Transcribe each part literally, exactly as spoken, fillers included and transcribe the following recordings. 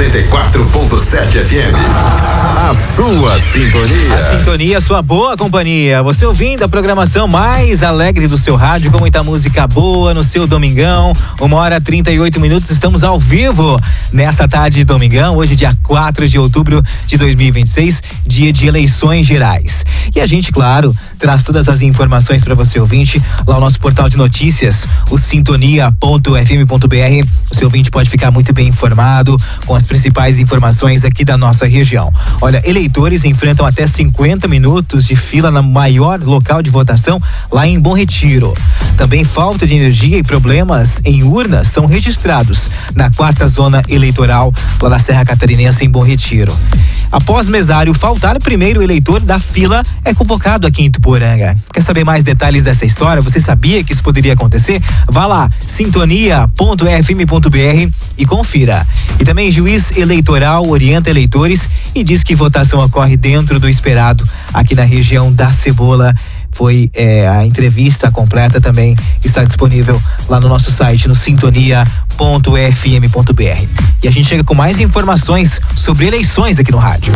noventa e quatro ponto sete F M. A sua sintonia. A sintonia, a sua boa companhia. Você ouvindo a programação mais alegre do seu rádio, com muita música boa no seu domingão. Uma hora e trinta e oito minutos, estamos ao vivo nessa tarde de domingão, hoje dia quatro de outubro de dois mil e vinte e seis, dia de eleições gerais. E a gente, claro, traz todas as informações para você ouvinte lá no nosso portal de notícias, o sintonia ponto f m ponto b r. O seu ouvinte pode ficar muito bem informado com as principais informações aqui da nossa região. Olha, eleitores enfrentam até cinquenta minutos de fila no maior local de votação lá em Bom Retiro. Também falta de energia e problemas em urnas são registrados na quarta zona eleitoral lá da Serra Catarinense em Bom Retiro. Após mesário faltar, o primeiro eleitor da fila é convocado aqui em Tuporanga. Quer saber mais detalhes dessa história? Você sabia que isso poderia acontecer? Vá lá, sintonia ponto f m ponto b r e confira. E também juiz eleitoral orienta eleitores e diz que votação ocorre dentro do esperado aqui na região da Cebola. Foi é, a entrevista completa também está disponível lá no nosso site, no sintonia ponto f m ponto b r. E a gente chega com mais informações sobre eleições aqui no rádio.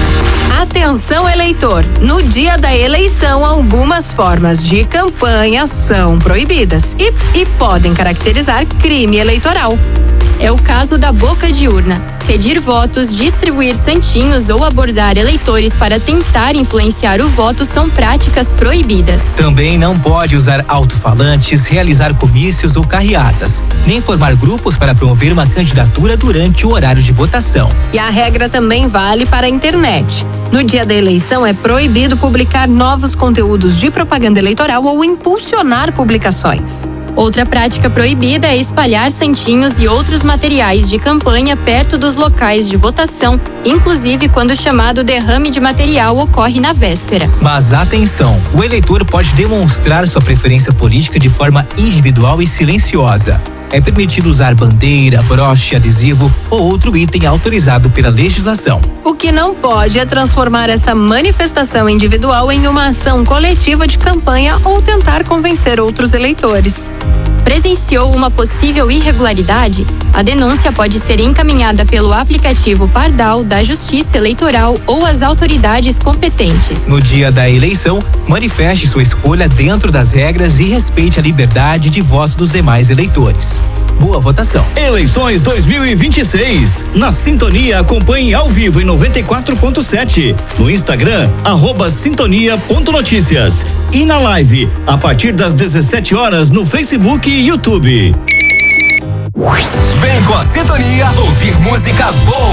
Atenção, eleitor! No dia da eleição, algumas formas de campanha são proibidas e, e podem caracterizar crime eleitoral. É o caso da boca de urna. Pedir votos, distribuir santinhos ou abordar eleitores para tentar influenciar o voto são práticas proibidas. Também não pode usar alto-falantes, realizar comícios ou carreatas, nem formar grupos para promover uma candidatura durante o horário de votação. E a regra também vale para a internet. No dia da eleição é proibido publicar novos conteúdos de propaganda eleitoral ou impulsionar publicações. Outra prática proibida é espalhar santinhos e outros materiais de campanha perto dos locais de votação, inclusive quando o chamado derrame de material ocorre na véspera. Mas atenção, o eleitor pode demonstrar sua preferência política de forma individual e silenciosa. É permitido usar bandeira, broche, adesivo ou outro item autorizado pela legislação. O que não pode é transformar essa manifestação individual em uma ação coletiva de campanha ou tentar convencer outros eleitores. Presenciou uma possível irregularidade? A denúncia pode ser encaminhada pelo aplicativo Pardal da Justiça Eleitoral ou às autoridades competentes. No dia da eleição, manifeste sua escolha dentro das regras e respeite a liberdade de voto dos demais eleitores. Boa votação. Eleições dois mil e vinte e seis. Na Sintonia, acompanhe ao vivo em noventa e quatro ponto sete. No Instagram, arroba sintonia ponto notícias. E na live, a partir das dezessete horas no Facebook e YouTube. Vem com a Sintonia ouvir música boa.